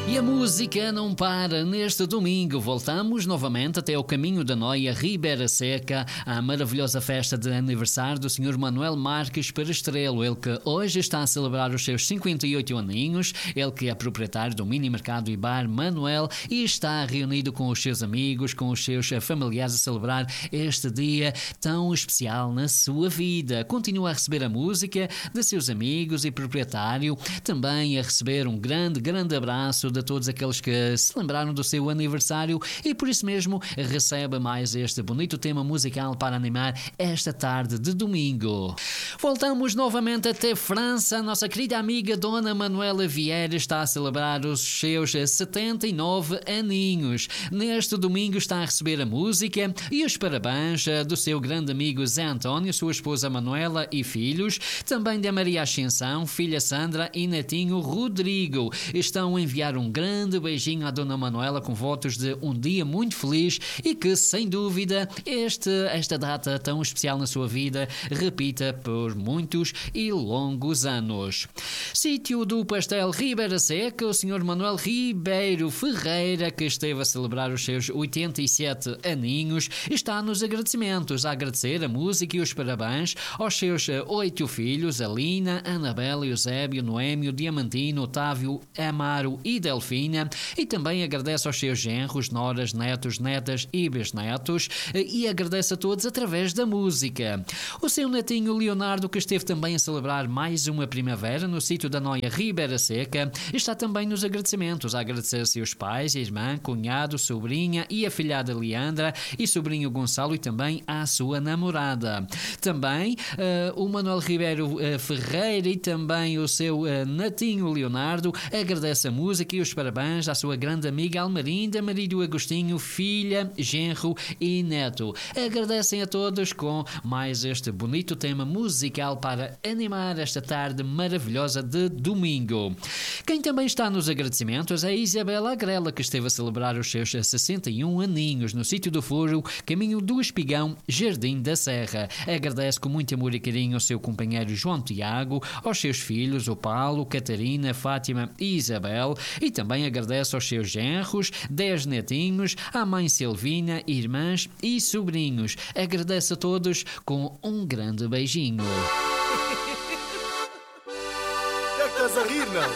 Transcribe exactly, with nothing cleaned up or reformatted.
E a música não para. Neste domingo voltamos novamente até o caminho da Noia, Ribeira Seca, à maravilhosa festa de aniversário do senhor Manuel Marques Perestrelo, ele que hoje está a celebrar os seus cinquenta e oito aninhos, ele que é proprietário do mini mercado e bar Manuel e está reunido com os seus amigos, com os seus familiares a celebrar este dia tão especial na sua vida. Continua a receber a música de seus amigos e proprietário, também a receber um grande, grande abraço de todos aqueles que se lembraram do seu aniversário e por isso mesmo recebe mais este bonito tema musical para animar esta tarde de domingo. Voltamos novamente até França. A nossa querida amiga Dona Manuela Vieira está a celebrar os seus setenta e nove aninhos. Neste domingo está a receber a música e os parabéns do seu grande amigo Zé António, sua esposa Manuela e filhos, também da Maria Ascensão, filha Sandra e netinho Rodrigo. Estão a enviar um grande beijinho à Dona Manuela com votos de um dia muito feliz e que, sem dúvida, este, esta data tão especial na sua vida repita por muitos e longos anos. Sítio do Pastel Ribeira Seca, o senhor Manuel Ribeiro Ferreira, que esteve a celebrar os seus oitenta e sete aninhos, está nos agradecimentos, a agradecer a música e os parabéns aos seus oito filhos, Alina, Anabela, Eusébio, Noémio, Diamantino, Otávio, Amaro e Delfina, e também agradece aos seus genros, noras, netos, netas e bisnetos, e agradece a todos através da música. O seu netinho Leonardo, que esteve também a celebrar mais uma primavera no sítio da Noia Ribeira Seca, está também nos agradecimentos, a agradecer a seus pais, irmã, cunhado, sobrinha e afilhada Leandra e sobrinho Gonçalo e também à sua namorada. Também uh, o Manuel Ribeiro uh, Ferreira e também o seu uh, netinho Leonardo agradece a música e os parabéns à sua grande amiga Almarinda, marido Agostinho, filha, genro e neto. Agradecem a todos com mais este bonito tema musical para animar esta tarde maravilhosa de domingo. Quem também está nos agradecimentos é a Isabela Agrela, que esteve a celebrar os seus sessenta e um aninhos no sítio do Furo, caminho do Espigão, Jardim da Serra. Agradece com muito amor e carinho ao seu companheiro João Tiago, aos seus filhos, o Paulo, Catarina, Fátima e Isabel, e também agradece aos seus genros, dez netinhos, à mãe Silvina, irmãs e sobrinhos. Agradece a todos com um grande beijinho. Já que estás a rir, não?